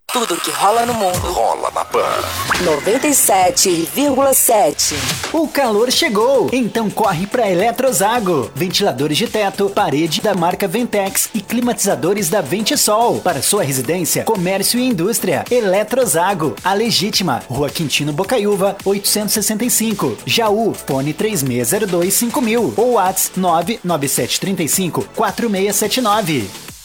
Tudo que rola no mundo. Rola na Pan. 97,7. O calor chegou, então corre pra Eletrozago. Ventiladores de teto, parede da marca Ventex e climatizadores da Ventisol. Para sua residência, comércio e indústria. Eletrozago, a legítima. Rua Quintino Bocaiúva, 865. Jaú, fone 36025000 ou WhatsApp 99735 4679.